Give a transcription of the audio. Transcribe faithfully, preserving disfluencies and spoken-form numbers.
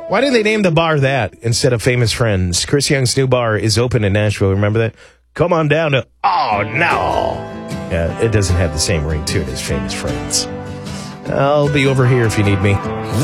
Why didn't they name the bar that instead of Famous Friends? Chris Young's new bar is open in Nashville. Remember that? Come on down to... Oh, no. Yeah, it doesn't have the same ring to it as Famous Friends. I'll be over here if you need me.